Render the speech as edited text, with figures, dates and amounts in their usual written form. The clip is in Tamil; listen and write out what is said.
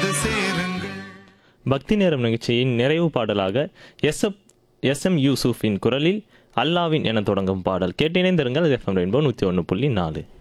வந்து சேருங்கள். பக்தி நேரம் நிகழ்ச்சியின் நிறைவு பாடலாக எஸ்.எம். யூசுஃபின் குரலில் அல்லாவின் என தொடங்கும் பாடல் கேட்டிணைந்திருங்கள். FM rainbow 101.4.